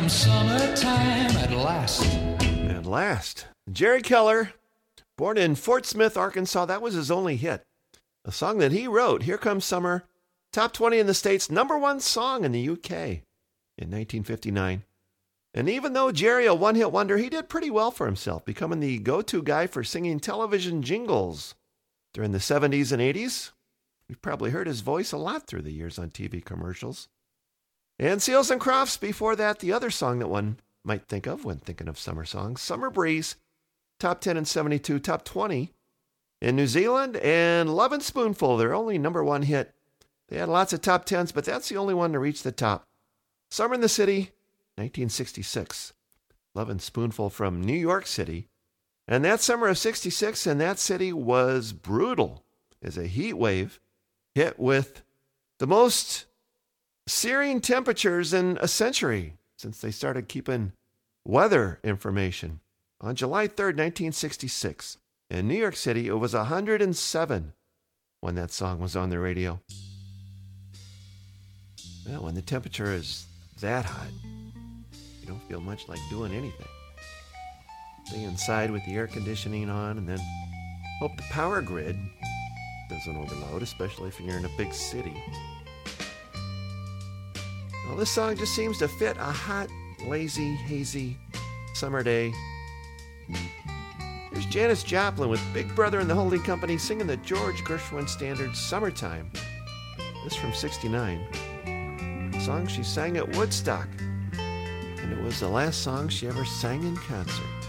comes summertime at last. At last. Jerry Keller, born in Fort Smith, Arkansas, that was his only hit. A song that he wrote, Here Comes Summer, top 20 in the States, number one song in the UK in 1959. And even though Jerry a one-hit wonder, he did pretty well for himself, becoming the go-to guy for singing television jingles during the 70s and 80s. We've probably heard his voice a lot through the years on TV commercials. And Seals and Crofts, before that, the other song that one might think of when thinking of summer songs, Summer Breeze, top 10 in 72, top 20 in New Zealand, and Lovin' Spoonful, their only number one hit. They had lots of top 10s, but that's the only one to reach the top. Summer in the City, 1966. Lovin' Spoonful from New York City. And that summer of 66 in that city was brutal as a heat wave hit with the most searing temperatures in a century since they started keeping weather information. On July 3rd, 1966, in New York City, it was 107 when that song was on the radio. Well, when the temperature is that hot, you don't feel much like doing anything. Stay inside with the air conditioning on and then hope the power grid doesn't overload, especially if you're in a big city. Well, this song just seems to fit a hot, lazy, hazy summer day. Here's Janis Joplin with Big Brother and the Holding Company singing the George Gershwin standard Summertime. This from 69. A song she sang at Woodstock. And it was the last song she ever sang in concert.